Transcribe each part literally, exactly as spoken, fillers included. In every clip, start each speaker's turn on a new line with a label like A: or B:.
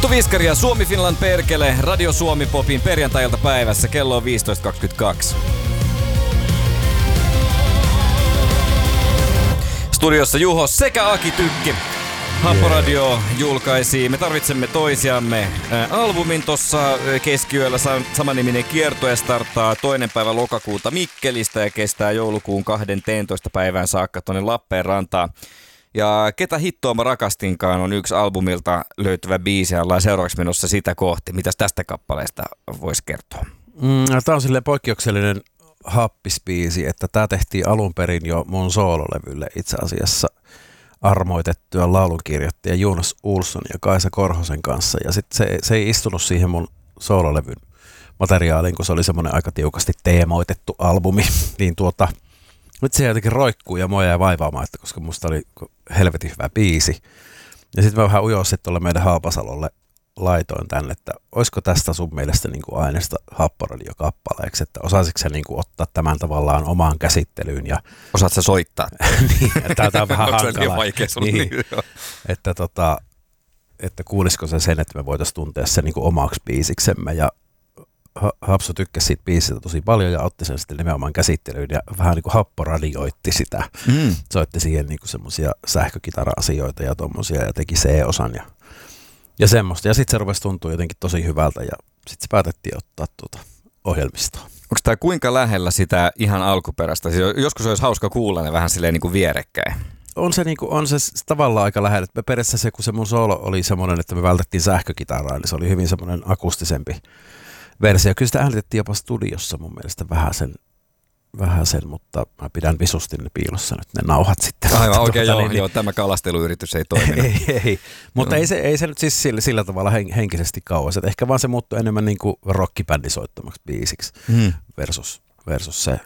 A: Eetu Viskari ja Suomi Finland perkele Radio Suomi Popin perjantailta päivässä. Kello on viisitoista kaksikymmentäkaksi. Studiossa Juho sekä Aki Tykki. Happoradio julkaisi Me tarvitsemme toisiamme äh, albumin tuossa keskiyöllä. Samaniminen kiertue starttaa toinen päivä lokakuuta Mikkelistä ja kestää joulukuun kahdenteentoista päivään saakka tuonne Lappeenrantaan. Ja Ketä hittoa mä rakastinkaan on yksi albumilta löytyvä biisi ja ollaan seuraavaksi menossa sitä kohti. Mitäs tästä kappaleesta voisi kertoa?
B: Mm, tämä on silleen poikkeuksellinen happispiisi, että tämä tehtiin alun perin jo mun soololevylle itse asiassa armoitettua laulunkirjoittaja Jonas Olsson ja Kaisa Korhosen kanssa. Ja sitten se, se ei istunut siihen mun soololevyn materiaaliin, kun se oli semmoinen aika tiukasti teemoitettu albumi. Niin tuota, nyt se jotenkin roikkuu ja mua jäi vaivaamaan, että koska musta oli helvetin hyvä biisi. Ja sitten mä vähän ujosin tuolle meidän Haapasalolle laitoin tänne, että olisiko tästä sun mielestä niin kuin aineesta Happoradio-kappaleeksi, että osaisitko sä niin kuin ottaa tämän tavallaan omaan käsittelyyn. Ja
A: osaat sä soittaa?
B: Niin, tämä on vähän hankala.
A: Vaikea
B: niin, niin, että, tota, että kuulisiko se sen, että me voitaisiin tuntea sen niin kuin omaksi biisiksemme. Ja Hapsu tykkäsi siitä biisistä tosi paljon ja otti sen sitten nimenomaan käsittelyyn ja vähän niin kuin happoradioitti sitä. Mm. Soitti siihen niin kuin semmoisia sähkökitara-asioita ja tommosia ja teki C-osan ja Ja semmoista. Ja sitten se rupesi tuntua jotenkin tosi hyvältä ja sitten se päätettiin ottaa tuota ohjelmistoa.
A: Onko tämä kuinka lähellä sitä ihan alkuperäistä? Siis joskus olisi hauska kuulla ne vähän silleen niin kuin vierekkäin.
B: On se, niin kuin, on se tavallaan aika lähellä. Periaatteessa se, kun se mun soolo oli semmoinen, että me vältettiin sähkökitaraa, eli se oli hyvin semmoinen akustisempi versio. Kyllä sitä äänitettiin jopa studiossa mun mielestä vähän sen. Vähän sen, mutta mä pidän visusti ne piilossa nyt, ne nauhat sitten.
A: Aivan oikein, tuota, joo, niin, joo, tämä kalasteluyritys ei toiminut.
B: ei, ei. Mutta ei se, ei se nyt siis sillä, sillä tavalla henkisesti kauas. Et ehkä vaan se muuttui enemmän niin kuin rockibändin soittamaksi biisiksi hmm. versus, versus se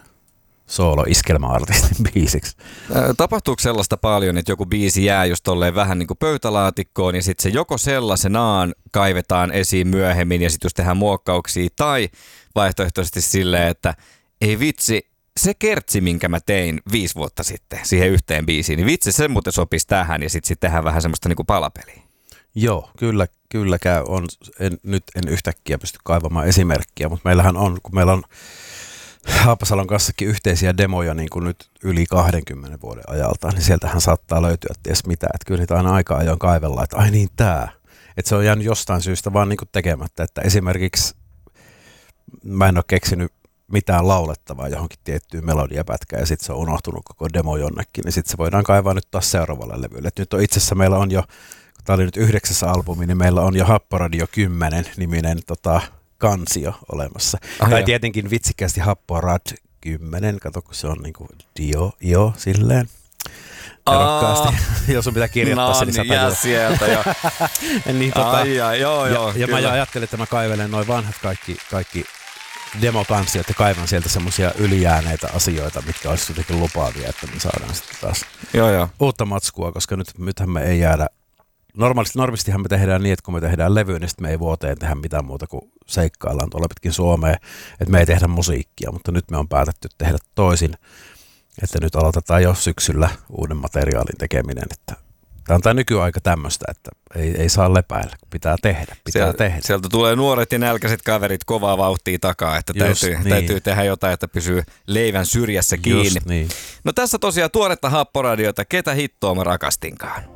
B: soolo-iskelma-artistin biisiksi.
A: Tapahtuuko sellaista paljon, että joku biisi jää just tolleen vähän niin kuin pöytälaatikkoon ja sitten se joko sellaisenaan kaivetaan esiin myöhemmin ja sitten just tehdään muokkauksia tai vaihtoehtoisesti silleen, että ei vitsi, se kertsi, minkä mä tein viisi vuotta sitten siihen yhteen biisiin, niin vitsi, se muuten sopisi tähän ja sitten sit tehdään vähän semmoista niinku palapeliä.
B: Joo, kyllä, kyllä käy. On, en, nyt en yhtäkkiä pysty kaivamaan esimerkkiä, mutta meillähän on, kun meillä on Haapasalon kanssakin yhteisiä demoja niin kuin nyt yli kahdenkymmenen vuoden ajalta, niin sieltähän saattaa löytyä ties mitä. Että kyllä niitä aina aika ajoin kaivellaan, että ai niin tää. Että se on jäänyt jostain syystä vaan niin kuin tekemättä, että esimerkiksi mä en ole keksinyt mitään laulettavaa johonkin tiettyyn melodiapätkään ja sitten se on unohtunut koko demo jonnekin, niin sitten se voidaan kaivaa nyt taas seuraavalle levylle. Et nyt on itse asiassa meillä on jo, kun tämä oli nyt yhdeksäs albumi, niin meillä on jo Happoradio kymmenen niminen tota, kansio olemassa. Ah, tai jo. Tietenkin vitsikkäästi Happorad kymmenen, kato kun se on niinku dio, io, silleen. Terokkaasti. Jos sun pitää kirjoittaa
A: no,
B: se, niin sä tajua.
A: No sieltä jo.
B: niin, tota,
A: ai, ai, joo, joo,
B: ja, ja mä ajattelin, että mä kaivelen noin vanhat kaikki, kaikki demokansiot ja kaivan sieltä semmoisia ylijääneitä asioita, mitkä olisi jotenkin lupaavia, että me saadaan sitten taas
A: joo, joo.
B: uutta matskua, koska nyt, nythän me ei jäädä, normaalisti, normistihan me tehdään niin, että kun me tehdään levyyn, niin sitten me ei vuoteen tehdä mitään muuta kuin seikkaillaan tuolla pitkin Suomea, että me ei tehdä musiikkia, mutta nyt me on päätetty tehdä toisin, että nyt aloitetaan jo syksyllä uuden materiaalin tekeminen, että tämä on tämä nykyaika tämmöistä, että ei, ei saa lepäillä, pitää tehdä, pitää
A: sieltä,
B: tehdä.
A: Sieltä tulee nuoret ja nälkäiset kaverit kovaa vauhtia takaa, että täytyy, niin. täytyy tehdä jotain, että pysyy leivän syrjässä kiinni.
B: Just niin.
A: No tässä tosiaan tuoretta Happoradiota, Ketä hittoa mä rakastinkaan.